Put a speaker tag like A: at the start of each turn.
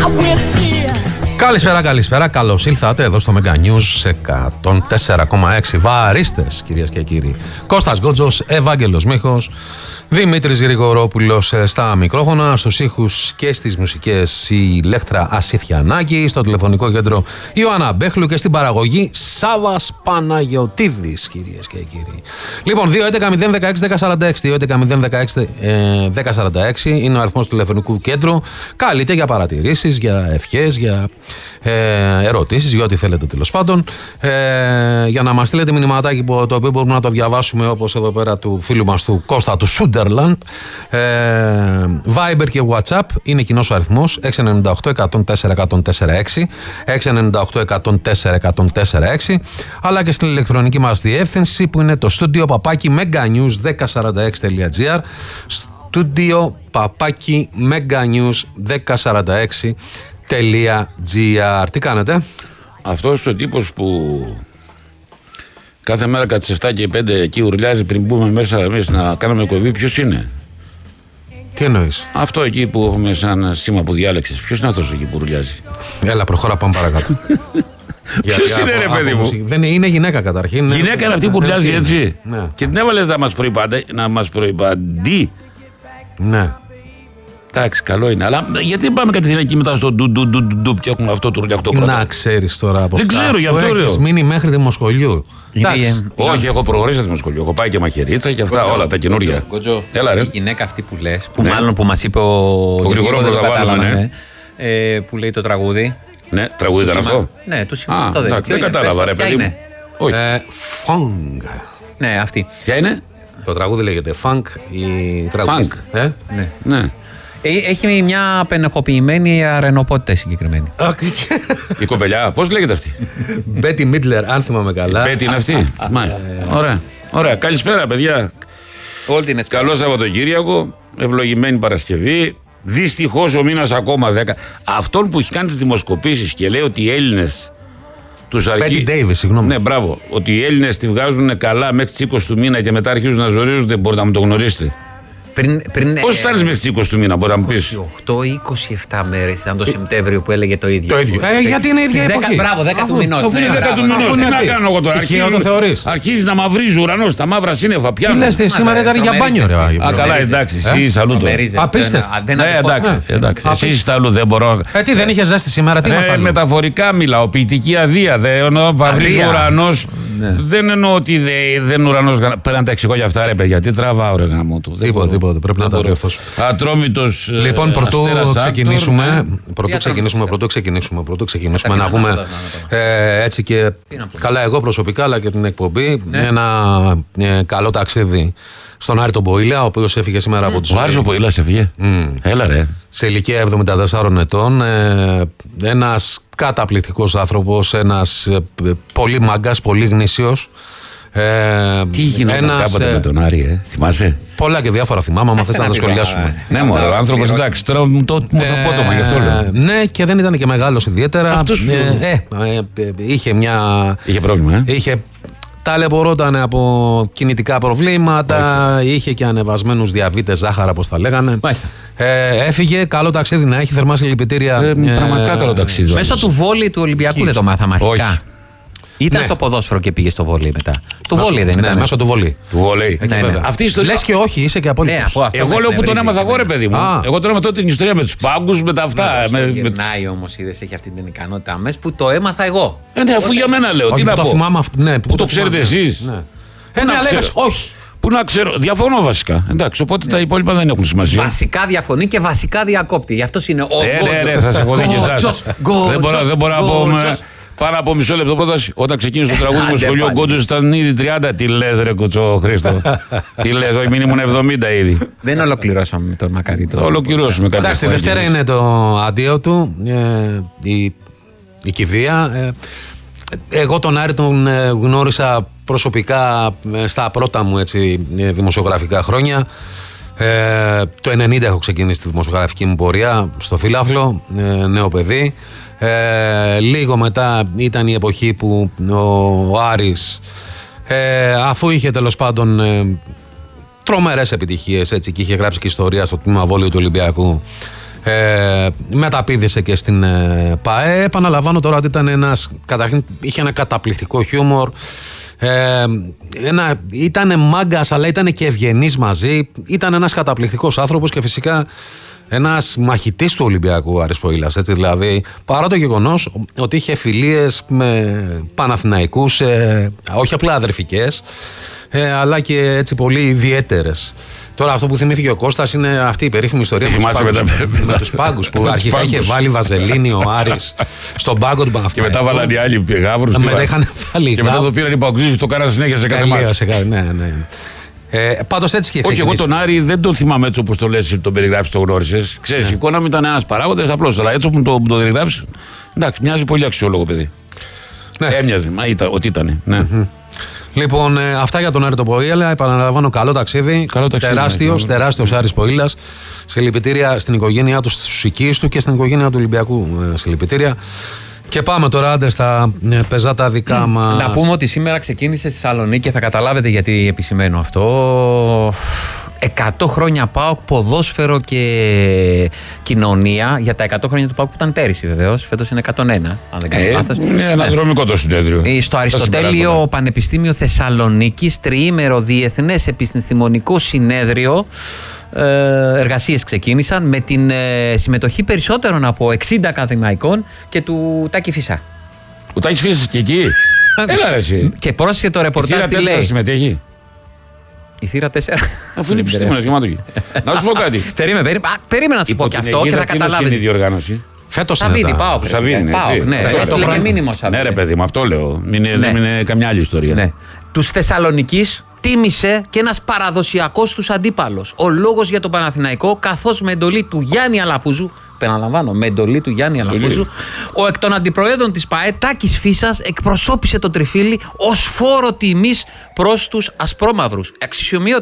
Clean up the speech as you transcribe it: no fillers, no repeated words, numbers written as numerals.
A: Καλησπέρα. Καλώς ήλθατε εδώ στο Mega News 104,6. Βαρίστες, κυρίες και κύριοι. Κώστας Γκότζος, Ευάγγελος Μίχος, Δημήτρης Γρηγορόπουλος στα μικρόφωνα, στους ήχους και στις μουσικές η Λέκτρα Ασίθιανάκη, στο τηλεφωνικό κέντρο Ιωάννα Μπέχλου και στην παραγωγή Σάβας Παναγιωτίδης, κυρίες και κύριοι. Λοιπόν, 2.11.016.1046 είναι ο αριθμός του τηλεφωνικού κέντρου. Καλείτε για παρατηρήσεις, για ευχές, για ερωτήσεις, για ό,τι θέλετε τέλος πάντων. Για να μας στείλετε μηνυματάκι το οποίο μπορούμε να το διαβάσουμε, όπως εδώ πέρα του φίλου μας του Κώστα του Σούντερλαντ. Viber και WhatsApp είναι κοινός ο αριθμός 698-104-104-6, 698-104-104-6, αλλά και στην ηλεκτρονική μας διεύθυνση που είναι το στούντιο @meganews1046.gr, στούντιο meganews1046.gr. Τι κάνετε?
B: Αυτός ο τύπος που κάθε μέρα κατά τις 7 και 5 εκεί ουρλιάζει πριν μπούμε μέσα εμείς να κάνουμε κοβή, ποιος είναι?
A: Τι εννοείς?
B: Αυτό εκεί που έχουμε σαν σήμα που διάλεξες, ποιος είναι αυτός εκεί που ουρλιάζει?
A: Έλα, προχώρα, πάμε παρακάτω.
B: Ποιος είναι, ρε παιδί μου?
A: Δεν είναι γυναίκα καταρχήν.
B: Γυναίκα είναι αυτή που ουρλιάζει, έτσι.
A: Ναι.
B: Και την έβαλες να μας προϋπαντεί.
A: Ναι.
B: Εντάξει, καλό είναι. Αλλά γιατί πάμε κατευθείαν εκεί μετά στο ντου και έχουμε αυτό το ρουλιακτό πρώτο?
A: Να ξέρεις τώρα από
B: δεν
A: αυτά.
B: ξέρω, γι' αυτό λέω.
A: Έχεις μείνει μέχρι δημοσχολείου.
B: Όχι, έχω προχωρήσει το δημοσχολείο. Έχω πάει και μαχαιρίτσα και αυτά όλα τα καινούργια.
C: Έλα, ρε. Η γυναίκα αυτή που λες, που μάλλον που μας είπε ο
B: Γρηγορόπουλος,
C: που λέει το τραγούδι.
B: Ναι, τραγούδι ήταν αυτό.
C: Ναι, το σημαίνει αυτό.
B: Δεν κατάλαβα, ρε παιδί μου. Όχι.
A: Funk.
C: Ναι, αυτή.
B: Ποια είναι?
A: Το τραγούδι λέγεται Funk, η τραγουδίστρια.
B: Ναι.
C: Έχει μια πενεχοποιημένη αρενοπότητα συγκεκριμένη.
B: Η κοπελιά, πώς λέγεται αυτή?
A: Μπέτι Μίτλερ, αν θυμάμαι καλά.
B: Μπέτι είναι αυτή. Μάλιστα. Ωραία. Καλησπέρα, παιδιά. Καλό Σαββατοκύριακο. Ευλογημένη Παρασκευή. Δυστυχώς ο μήνας ακόμα 10. Αυτόν που έχει κάνει τις δημοσκοπήσεις και λέει ότι οι Έλληνες τους
A: Μπέτι Ντέιβις, συγγνώμη.
B: Ναι, μπράβο. Ότι οι Έλληνες τη βγάζουν καλά μέχρι τις 20 του μήνα και μετά αρχίζουν να ζορίζονται, μπορείτε να μου το γνωρίσετε? Πώς φτάνεις μέχρι τις 20 του μήνα, μπορεί να μου πεις?
C: 28 ή 27 μέρες ήταν το Σεπτέμβριο που έλεγε το ίδιο.
A: Το ίδιο. Γιατί είναι η ίδια εποχή.
C: Μπράβο, 10 του μηνός.
B: 10 του μηνός, τι να κάνω εγώ τώρα? Αρχίζει να μαυρίζει ο ουρανός, τα μαύρα σύννεφα πιάνουν.
A: Τι λες, σήμερα ήταν για μπάνιο, ρε.
B: Καλά, εντάξει, εσύ αλλού το.
A: Απίστευτο.
B: Εντάξει, εσύ είσαι αλλού, δεν μπορώ.
A: Τι δεν είχε ζέστη σήμερα, τι μας τα λέει?
B: Μεταφορικά μιλάω, ποιητική αδεία. Βαυρίζει ο ουρανός. Δεν εννοώ ότι δεν είναι ουρανός. Πρέπει να τα εξηγώ για αυτά, ρε παιδιά. Τι τραβάω, ρε γάμο του.
A: Τίποτε. Πρέπει να τα διορθώσουμε.
B: Ατρόμητος.
A: Λοιπόν, πρωτού ξεκινήσουμε να πούμε έτσι και καλά εγώ προσωπικά αλλά και την εκπομπή ένα καλό ταξίδι στον Άρη τον Ποήλα, ο οποίος έφυγε σήμερα από τους...
B: Ο Άρης ο Ποήλας έφυγε. Έλα ρε.
A: Σε ηλικία 74 ετών, ένας καταπληκτικός άνθρωπος, ένας πολύ μάγκας, πολύ γνήσιος.
B: Τι γινόταν κάποτε με τον Άρη, θυμάσαι?
A: Πολλά και διάφορα θυμάμαι, άμα θες να τα σχολιάσουμε.
B: Ναι, μωρέ, ο άνθρωπος, εντάξει, τώρα μου το απότομα, γι' αυτό λέω.
A: Ναι, και δεν ήταν και μεγάλος ιδιαίτερα. Είχε μια...
B: Είχε πρόβλημα,
A: ταλαιπωρόταν από κινητικά προβλήματα, είχε και ανεβασμένους διαβήτες, ζάχαρα, όπως τα λέγανε. Έφυγε, καλό ταξίδι να έχει, θερμά συλληπιτήρια.
B: Πραγματικά καλό ταξίδι.
C: Μέσω του βόλεϊ του Ολυμπιακού δεν το μάθαμε αρχικά. Ήταν στο ποδόσφαιρο και πήγε στο βόλεϊ μετά. Το βόλεϊ δεν ήταν?
A: Ναι, μέσω του βόλεϊ.
B: Αυτή η ιστορία.
A: Λες και όχι, είσαι και απόλυτος.
B: Εγώ λέω που τον έμαθα εγώ, ρε παιδί μου. Εγώ τον έμαθα την ιστορία με τους πάγκους, με τα αυτά.
C: Γυρνάει όμως, είδες, έχει αυτή την ικανότητα μέσα που το έμαθα εγώ.
B: Ναι, αφού για μένα λέω. Τι να πω.
A: Πού
B: το ξέρετε εσείς?
A: Όχι.
B: Πού να ξέρω, διαφωνώ βασικά. Εντάξει, οπότε τα υπόλοιπα δεν έχουν σημασία.
C: Βασικά διαφωνεί και βασικά διακόπτει. Γι' αυτό είναι ο Γκότζο.
B: Ναι, θα σε έχω δει και εσάς. Δεν μπορώ να πω. Πάνω από μισό λεπτό πρόταση. Όταν ξεκίνησε το τραγούδι μου στο σχολείο, ο Γκότζος ήταν ήδη 30. Τι λες, ρε Κουτσό Χρήστο? Τι λες, όχι, μην ήμουν 70 ήδη.
C: Δεν ολοκληρώσαμε με τον Μακαρίτο.
B: Το ολοκληρώσουμε κάτι.
A: Εντάξει, τη Δευτέρα είναι το αντίο του, η κηδεία. Εγώ τον Άρη τον γνώρισα προσωπικά στα πρώτα μου δημοσιογραφικά χρόνια. Το 90 έχω ξεκινήσει τη δημοσιογραφική μου πορεία στο Φύλαθλο, νέο παιδί. Λίγο μετά ήταν η εποχή που ο Άρης, αφού είχε τέλος πάντων τρομερές επιτυχίες, έτσι, και είχε γράψει και ιστορία στο τμήμα βόλεϊ του Ολυμπιακού, Μεταπήδησε και στην ΠΑΕ. Επαναλαμβάνω τώρα ότι καταρχήν είχε ένα καταπληκτικό χιούμορ. Ήταν μάγκας, αλλά ήταν και ευγενής μαζί. Ήταν ένας καταπληκτικός άνθρωπος και φυσικά ένας μαχητής του Ολυμπιακού Άρης Ποήλας. Έτσι, δηλαδή, παρά το γεγονός ότι είχε φιλίες με Παναθηναϊκούς, όχι απλά αδερφικές, αλλά και έτσι πολύ ιδιαίτερες. Τώρα αυτό που θυμήθηκε ο Κώστας είναι αυτή η περίφημη ιστορία με τους πάγκους που αρχικά είχε βάλει βαζελίνη ο Άρης στον πάγκο του Παναθηναϊκού.
B: Και μετά βάλαν οι άλλοι γάβρους.
A: Μετά είχαν βάλει.
B: Και μετά το πήραν οι παγκοσμίους, το κάναν συνέχεια σε κάθε μάτς.
A: Ναι. Πάντως έτσι και
B: όχι, εγώ τον Άρη δεν τον θυμάμαι έτσι όπως το λες, τον περιγράφεις, το γνώρισες. Ξέρεις, η εικόνα μου ήταν ένας παράγοντας απλώς. Αλλά έτσι όπως το περιγράφεις, εντάξει, μοιάζει πολύ αξιόλογο παιδί. Έμοιαζε, μα ότι ήταν.
A: Λοιπόν, αυτά για τον Άρη τον Ποήλα. Επαναλαμβάνω, καλό ταξίδι. Τεράστιος Άρης Ποήλας. Συλληπιτήρια στην οικογένειά του, στους οικείς του και στην οικογένεια του Ολυμπιακού. Συλληπιτήρια. Και πάμε τώρα, άντε, στα πεζάτα δικά μας.
C: Να πούμε ότι σήμερα ξεκίνησε στη Θεσσαλονίκη και θα καταλάβετε γιατί επισημαίνω αυτό. 100 χρόνια ΠΑΟΚ, ποδόσφαιρο και κοινωνία. Για τα 100 χρόνια του ΠΑΟΚ που ήταν πέρυσι, βεβαίως. Φέτος είναι 101, αν δεν κάνω λάθος.
B: Είναι ένα δρομικό το συνέδριο.
C: Στο Αριστοτέλειο Πανεπιστήμιο Θεσσαλονίκης, τριήμερο διεθνές επιστημονικό συνέδριο. Εργασίες ξεκίνησαν με την συμμετοχή περισσότερων από 60 ακαδημαϊκών και του Τάκη Φυσά.
B: Ο Τάκης Φυσάς και εκεί. Έλα ρε εσύ.
C: Και πρόσεχε το ρεπορτάζ τι λέει.
B: Συμμετέχει.
C: Η θύρα 4.
B: Αφού είναι επιστήμονας γεμάτο εκεί. Να σου πω κάτι.
C: Περίμενα να σου πω και αυτό και θα καταλάβεις.
B: Είναι η διοργάνωση.
C: Φέτος Σαββίδι, ΠΑΟΚ.
B: Ναι,
C: έστειλε και μήνυμα ο Σαββίδι.
B: Ναι ρε παιδί μου, αυτό λέω. Μην είναι καμιά άλλη ιστορία.
C: Τους Θεσσαλονικής τίμησε και ένας παραδοσιακός τους αντίπαλος. Ο λόγος για τον Παναθηναϊκό, καθώς με εντολή του Γιάννη Αλαφούζου, επαναλαμβάνω, με εντολή του Γιάννη Αλαφούζου, ο εκ των αντιπροέδρων της ΠΑΕ, Τάκης Φύσας, εκπροσώπησε το τριφύλι ως φόρο τιμής προς τους ασπρόμαυρους.